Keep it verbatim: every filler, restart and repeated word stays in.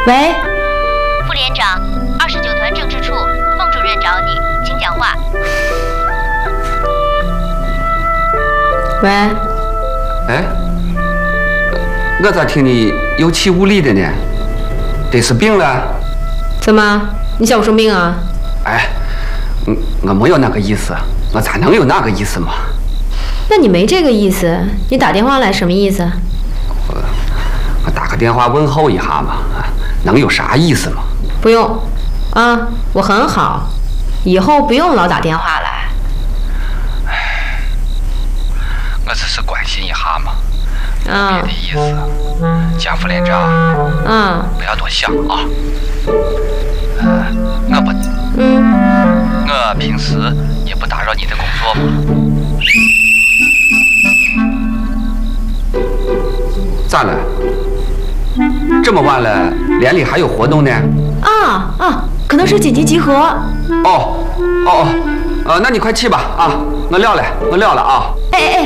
喂， 副连长，二十九团政治处，孟主任找你，请讲话。 喂， 哎，我咋听你有气无力的呢？得是病了？ 怎么？你想我生病啊？ 哎，我我没有那个意思，我咋能有那个意思嘛？ 那你没这个意思，你打电话来什么意思？ 我我打个电话问候一下嘛，能有啥意思吗？ 不用，啊，我很好，以后不用老打电话来。 我只是关心一下嘛， 啊， 别的意思。蒋副连长， 啊， 不要多想啊。呃，我不， 嗯， 我平时也不打扰你的工作嘛。咋了？这么晚了，连里还有活动呢？ 啊啊，可能是紧急集合。 哦哦哦，呃，那你快去吧啊！我撂了，我撂了啊！ 哎哎哎，